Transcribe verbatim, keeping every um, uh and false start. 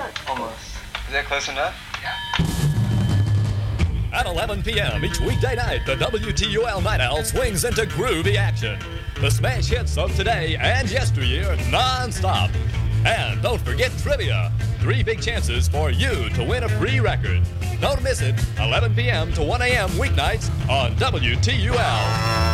good. Almost. Is that close enough? Yeah. At eleven p.m. each weekday night, the W T U L Night Owl swings into groovy action. The smash hits of today and yesteryear non-stop. And don't forget trivia. Three big chances for you to win a free record. Don't miss it, eleven p.m. to one a.m. weeknights on W T U L.